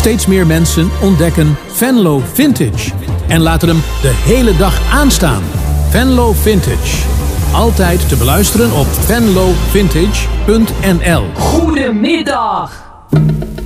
Steeds meer mensen ontdekken Venlo Vintage en laten hem de hele dag aanstaan. Venlo Vintage. Altijd te beluisteren op venlovintage.nl. Goedemiddag!